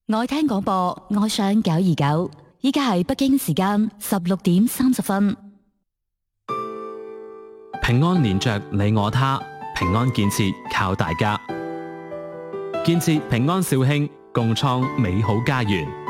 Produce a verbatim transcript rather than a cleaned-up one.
愛聽廣播，愛上九二九。依家係北京時間十六點三十分。 平安連着你我他，平安建設靠大家，建設平安肇慶，共創美好家園。